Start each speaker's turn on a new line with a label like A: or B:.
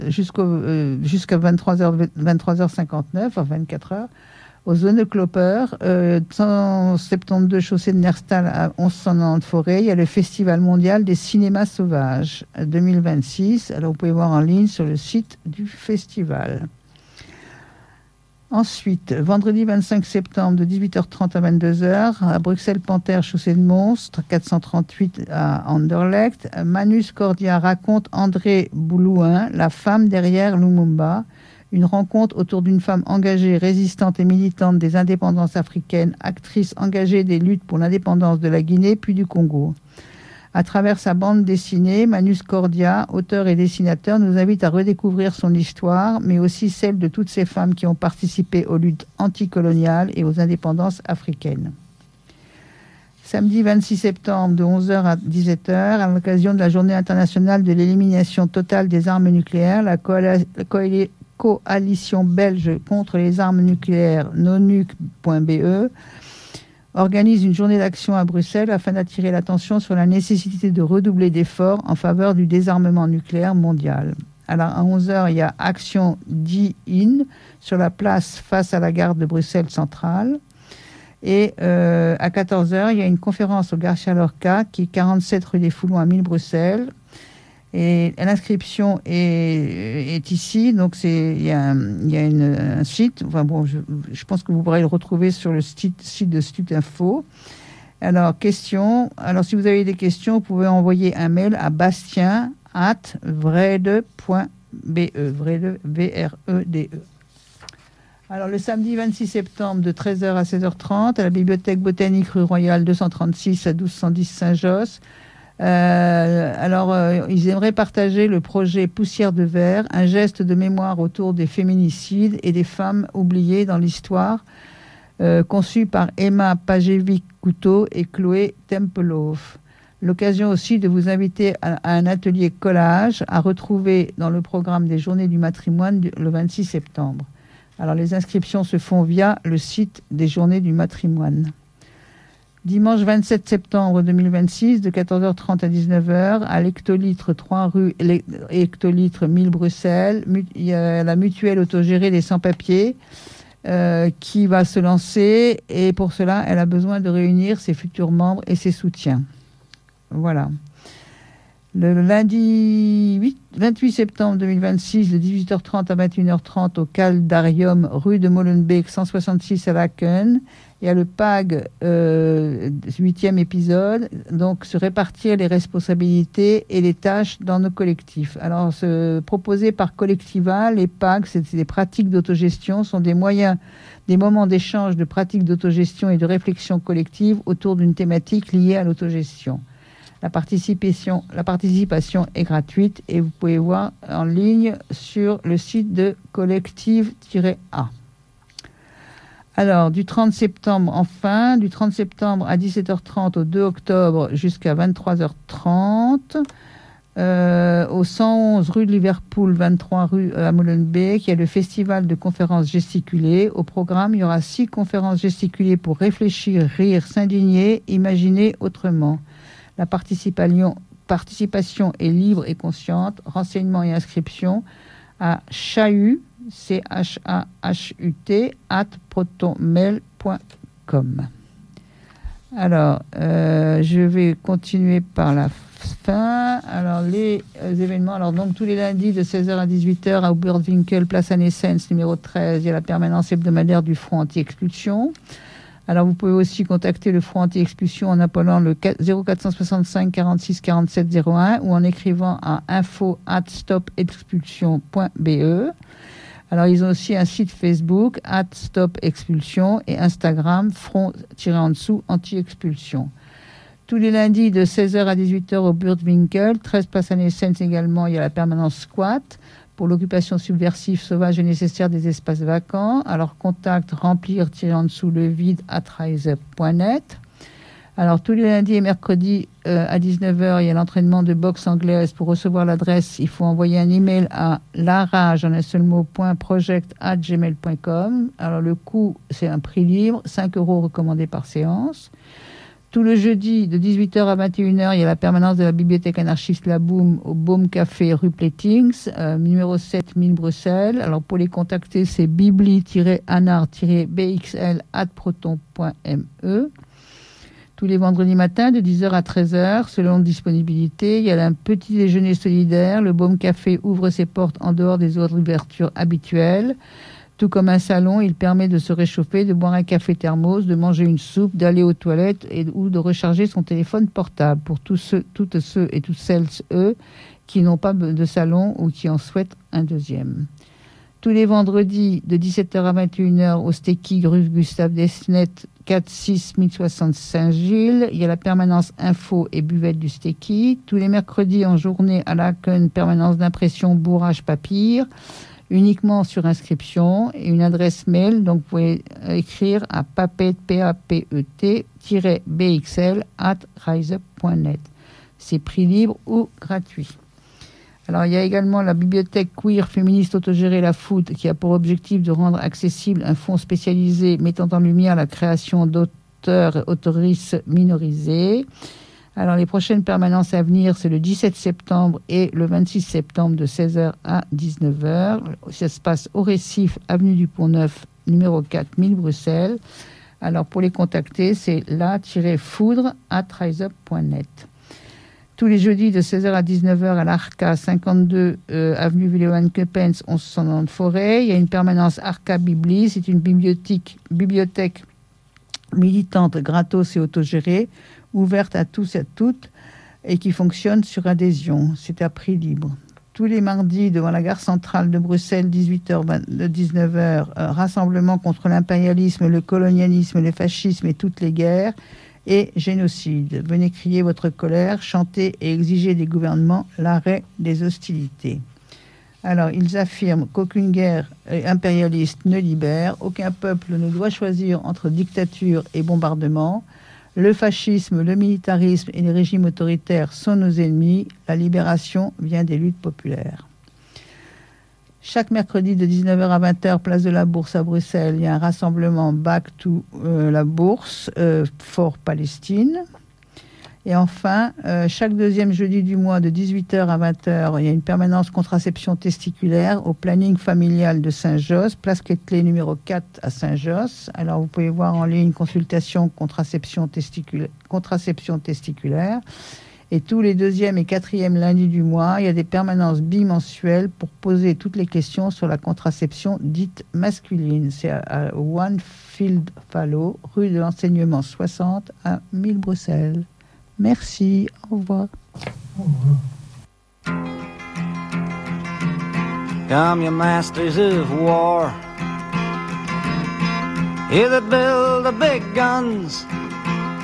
A: jusqu'à 23h59, enfin 24 heures, aux zones Cloper, 172 chaussée de Nerstal à 1190 Forêt. Il y a le Festival mondial des cinémas sauvages 2026. Alors vous pouvez voir en ligne sur le site du festival. Ensuite, vendredi 25 septembre de 18h30 à 22h, à Bruxelles Panthère, chaussée de Monstre, 438 à Anderlecht, Manus Cordia raconte André Boulouin, la femme derrière Lumumba, une rencontre autour d'une femme engagée, résistante et militante des indépendances africaines, actrice engagée des luttes pour l'indépendance de la Guinée puis du Congo. À travers sa bande dessinée, Manus Cordia, auteur et dessinateur, nous invite à redécouvrir son histoire, mais aussi celle de toutes ces femmes qui ont participé aux luttes anticoloniales et aux indépendances africaines. Samedi 26 septembre, de 11h à 17h, à l'occasion de la Journée internationale de l'élimination totale des armes nucléaires, la coalition belge contre les armes nucléaires, nonuc.be, organise une journée d'action à Bruxelles afin d'attirer l'attention sur la nécessité de redoubler d'efforts en faveur du désarmement nucléaire mondial. Alors à 11h, il y a Action DIN sur la place face à la gare de Bruxelles Centrale. Et à 14h, il y a une conférence au Garcia Lorca, qui est 47 rue des Foulons à 1000 Bruxelles. Et l'inscription est ici, donc il y a un site. Enfin bon, je pense que vous pourrez le retrouver sur le site de Stud Info. Alors question. Alors si vous avez des questions, vous pouvez envoyer un mail à bastien@vrede.be, vrede, V-R-E-D-E. Alors le samedi 26 septembre de 13h à 16h30 à la bibliothèque botanique rue Royale 236 à 1210 Saint-Josse. Ils aimeraient partager le projet Poussière de verre, un geste de mémoire autour des féminicides et des femmes oubliées dans l'histoire, conçu par Emma Pajevic-Couteau et Chloé Tempelhof. L'occasion aussi de vous inviter à un atelier collage à retrouver dans le programme des Journées du matrimoine le 26 septembre. Alors les inscriptions se font via le site des Journées du matrimoine. Dimanche 27 septembre 2026, de 14h30 à 19h, à l'Hectolitre 3 rue Hectolitre 1000 Bruxelles, il y a la mutuelle autogérée des sans-papiers qui va se lancer. Et pour cela, elle a besoin de réunir ses futurs membres et ses soutiens. Voilà. Le lundi 28 septembre 2026, de 18h30 à 21h30, au Caldarium, rue de Molenbeek, 166 à Laken. Il y a le PAG, 8e épisode, donc se répartir les responsabilités et les tâches dans nos collectifs. Alors, proposé par Collectiva, les PAG, c'est des pratiques d'autogestion, sont des moyens, des moments d'échange de pratiques d'autogestion et de réflexion collective autour d'une thématique liée à l'autogestion. La participation est gratuite et vous pouvez voir en ligne sur le site de Collective-A. Alors, du 30 septembre à 17h30 au 2 octobre jusqu'à 23h30, au 111 rue de Liverpool, 23 rue à Molenbeek, il y a le festival de conférences gesticulées. Au programme, il y aura 6 conférences gesticulées pour réfléchir, rire, s'indigner, imaginer autrement. La participation est libre et consciente. Renseignements et inscriptions à chahut, CHAHUT, @protonmail.com. Alors, je vais continuer par la fin. Alors, les événements. Alors, donc, tous les lundis de 16h à 18h à Oberwinkel, place Anne-Essens, numéro 13, il y a la permanence hebdomadaire du Front Anti-Expulsion. Alors, vous pouvez aussi contacter le Front Anti-Expulsion en appelant le 0465 46 47 01 ou en écrivant à info@stopexpulsion.be. Alors, ils ont aussi un site Facebook, @stopexpulsion, et Instagram, front-anti-expulsion. Tous les lundis de 16h à 18h au Burtwinkel, 13 place Anne-Essens également, il y a la permanence squat pour l'occupation subversive, sauvage et nécessaire des espaces vacants. Alors, contact remplir-le vide @rise.net. Alors, tous les lundis et mercredis à 19h, il y a l'entraînement de boxe anglaise. Pour recevoir l'adresse, il faut envoyer un email à larage, en un seul mot, .project@gmail.com. Alors, le coût, c'est un prix libre, 5 € recommandé par séance. Tout le jeudi, de 18h à 21h, il y a la permanence de la bibliothèque anarchiste La Boum au Baume Café rue Plétings, numéro 7 1000 Bruxelles. Alors pour les contacter, c'est bibli-anar-bxl@proton.me. Tous les vendredis matins, de 10h à 13h, selon disponibilité, il y a un petit déjeuner solidaire. Le Baume Café ouvre ses portes en dehors des heures d'ouverture habituelles. Tout comme un salon, il permet de se réchauffer, de boire un café thermos, de manger une soupe, d'aller aux toilettes ou de recharger son téléphone portable pour toutes ceux et toutes celles, qui n'ont pas de salon ou qui en souhaitent un deuxième. Tous les vendredis, de 17h à 21h, au Stéki, rue Gustave Desnet, 4-6 1060 Saint-Gilles. Il y a la permanence info et buvette du Stéki. Tous les mercredis en journée à l'Aken, permanence d'impression bourrage papier, uniquement sur inscription, et une adresse mail. Donc vous pouvez écrire à papet@bxl@riseup.net. C'est prix libre ou gratuit. Alors, il y a également la bibliothèque queer féministe autogérée La Food, qui a pour objectif de rendre accessible un fonds spécialisé mettant en lumière la création d'auteurs et autrices minorisés. Alors, les prochaines permanences à venir, c'est le 17 septembre et le 26 septembre de 16h à 19h. Ça se passe au Récif, avenue du Pont-Neuf, numéro 4, 1000 Bruxelles. Alors, pour les contacter, c'est la-foudre@riseup.net. Tous les jeudis de 16h à 19h à l'Arca, 52 avenue Villeurbanne-Keppens, 1190 Forêt. Il y a une permanence Arca Bibli. C'est une bibliothèque militante, gratos et autogérée, ouverte à tous et à toutes et qui fonctionne sur adhésion. C'est à prix libre. Tous les mardis, devant la gare centrale de Bruxelles, 18h, 19h, rassemblement contre l'impérialisme, le colonialisme, le fascisme et toutes les guerres et génocide. Venez crier votre colère, chanter et exiger des gouvernements l'arrêt des hostilités. Alors, ils affirment qu'aucune guerre impérialiste ne libère, aucun peuple ne doit choisir entre dictature et bombardement. Le fascisme, le militarisme et les régimes autoritaires sont nos ennemis. La libération vient des luttes populaires. Chaque mercredi de 19h à 20h, place de la Bourse à Bruxelles, il y a un rassemblement Back to la Bourse for Palestine. Et enfin, chaque deuxième jeudi du mois de 18h à 20h, il y a une permanence contraception testiculaire au planning familial de Saint-Josse, place Quetelet numéro 4 à Saint-Josse. Alors vous pouvez voir en ligne consultation contraception testiculaire. Et tous les deuxième et quatrième lundis du mois, il y a des permanences bimensuelles pour poser toutes les questions sur la contraception dite masculine. C'est à One Field Fallow, rue de l'Enseignement 60 à 1000 Bruxelles. Merci, au revoir. Au revoir.
B: Come, you masters of war, you that build the big guns,